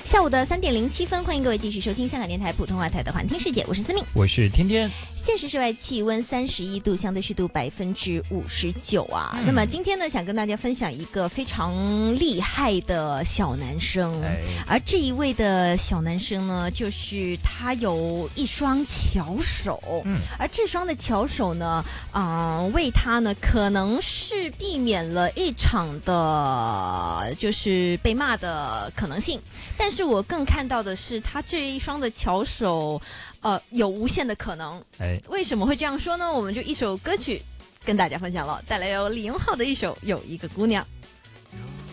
下午的3:07，欢迎各位继续收听香港电台普通话台的环听世界，我是思敏， 我是天天。 现实室外气温31度，相对湿度59%啊。那么今天呢，想跟大家分享一个非常厉害的小男生，而这一位的小男生呢，就是他有一双巧手，而这双的巧手呢，为他呢可能是避免了一场的，就是被骂的可能性。但是我更看到的是，他这一双的巧手，有无限的可能。为什么会这样说呢？我们就一首歌曲跟大家分享了，带来由李荣浩的一首《有一个姑娘》。